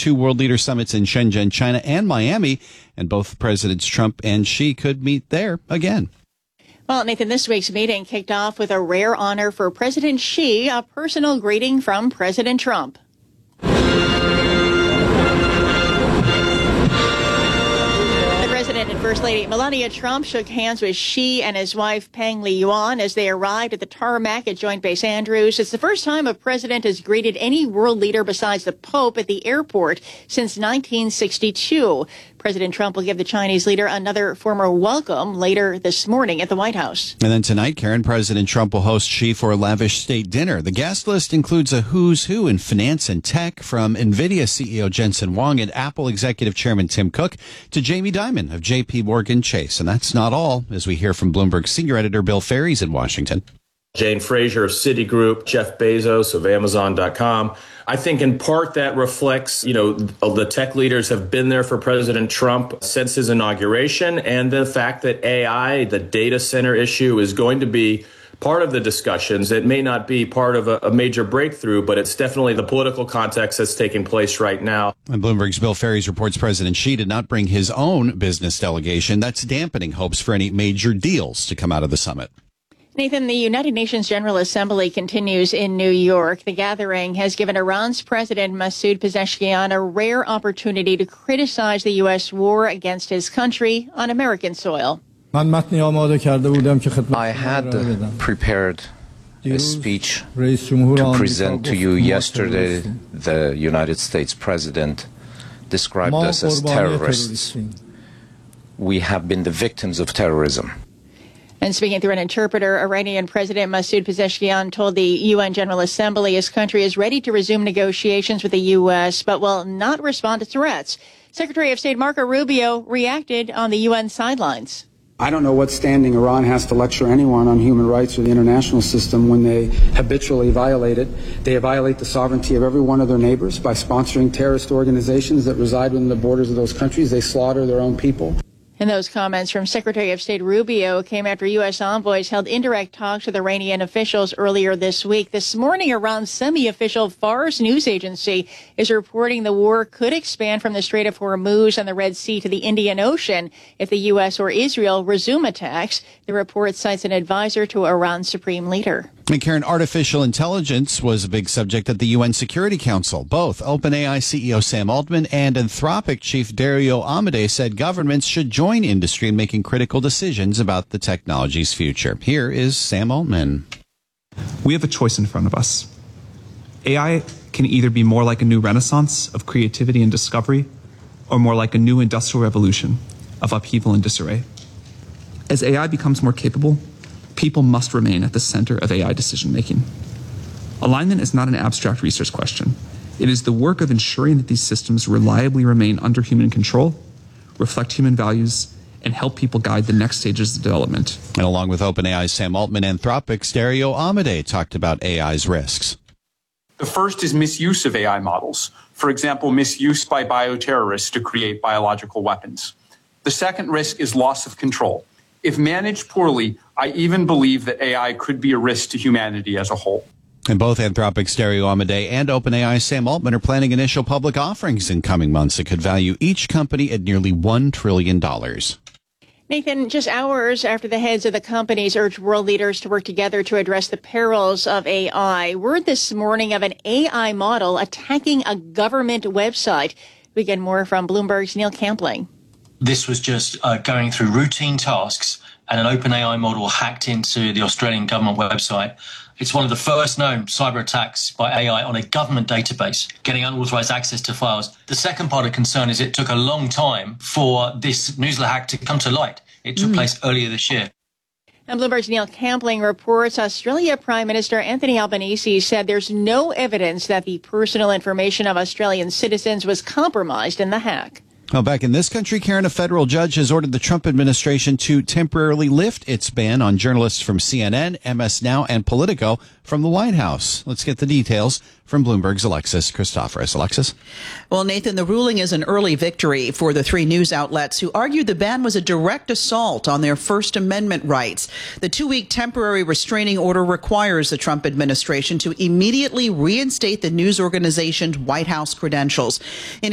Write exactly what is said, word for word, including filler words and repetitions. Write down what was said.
two world leader summits in Shenzhen, China, and Miami, and both Presidents Trump and Xi could meet there again. Well, Nathan, this week's meeting kicked off with a rare honor for President Xi, a personal greeting from President Trump. President and First Lady Melania Trump shook hands with Xi and his wife Peng Liyuan as they arrived at the tarmac at Joint Base Andrews. It's the first time a president has greeted any world leader besides the Pope at the airport since nineteen sixty-two. President Trump will give the Chinese leader another formal welcome later this morning at the White House. And then tonight, Karen, President Trump will host Xi for a lavish state dinner. The guest list includes a who's who in finance and tech, from NVIDIA C E O Jensen Huang and Apple Executive Chairman Tim Cook to Jamie Dimon of J P Morgan Chase. And that's not all, as we hear from Bloomberg senior editor Bill Ferries in Washington. Jane Fraser of Citigroup, Jeff Bezos of Amazon dot com. I think in part that reflects, you know, the tech leaders have been there for President Trump since his inauguration, and the fact that A I, the data center issue, is going to be part of the discussions. It may not be part of a, a major breakthrough, but it's definitely the political context that's taking place right now. And Bloomberg's Bill Ferries reports President Xi did not bring his own business delegation. That's dampening hopes for any major deals to come out of the summit. Nathan, the United Nations General Assembly continues in New York. The gathering has given Iran's President Masoud Pezeshkian a rare opportunity to criticize the U S war against his country on American soil. I had prepared a speech to present to you yesterday. The United States President described us as terrorists. We have been the victims of terrorism. And speaking through an interpreter, Iranian President Masoud Pezeshkian told the U N General Assembly his country is ready to resume negotiations with the U S, but will not respond to threats. Secretary of State Marco Rubio reacted on the U N sidelines. I don't know what standing Iran has to lecture anyone on human rights or the international system when they habitually violate it. They violate the sovereignty of every one of their neighbors by sponsoring terrorist organizations that reside within the borders of those countries. They slaughter their own people. And those comments from Secretary of State Rubio came after U S envoys held indirect talks with Iranian officials earlier this week. This morning, Iran's semi-official Fars news agency is reporting the war could expand from the Strait of Hormuz and the Red Sea to the Indian Ocean if the U S or Israel resume attacks. The report cites an advisor to Iran's supreme leader. And Karen, artificial intelligence was a big subject at the U N Security Council. Both OpenAI C E O Sam Altman and Anthropic chief Dario Amodei said governments should join industry in making critical decisions about the technology's future. Here is Sam Altman. We have a choice in front of us. A I can either be more like a new renaissance of creativity and discovery, or more like a new industrial revolution of upheaval and disarray. As A I becomes more capable, people must remain at the center of A I decision-making. Alignment is not an abstract research question. It is the work of ensuring that these systems reliably remain under human control, reflect human values, and help people guide the next stages of development. And along with OpenAI's Sam Altman, Anthropic's Dario Amodei talked about A I's risks. The first is misuse of A I models. For example, misuse by bioterrorists to create biological weapons. The second risk is loss of control. If managed poorly, I even believe that A I could be a risk to humanity as a whole. And both Anthropic's Dario Amodei and OpenAI's Sam Altman are planning initial public offerings in coming months that could value each company at nearly one trillion dollars. Nathan, just hours after the heads of the companies urged world leaders to work together to address the perils of A I, word this morning of an A I model attacking a government website. We get more from Bloomberg's Neil Campling. This was just uh, going through routine tasks, and an OpenAI model hacked into the Australian government website. It's one of the first known cyber attacks by A I on a government database, getting unauthorized access to files. The second part of concern is it took a long time for this newsletter hack to come to light. It took mm. place earlier this year. And Bloomberg's Neil Campling reports Australia Prime Minister Anthony Albanese said there's no evidence that the personal information of Australian citizens was compromised in the hack. Well, back in this country, Karen, a federal judge has ordered the Trump administration to temporarily lift its ban on journalists from C N N, M S Now, and Politico from the White House. Let's get the details from Bloomberg's Alexis Christoforous. Alexis? Well, Nathan, the ruling is an early victory for the three news outlets who argued the ban was a direct assault on their First Amendment rights. The two-week temporary restraining order requires the Trump administration to immediately reinstate the news organization's White House credentials. In